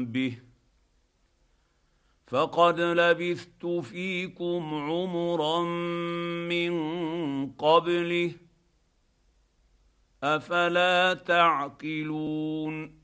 به فقد لبثت فيكم عمرا من قبله افلا تعقلون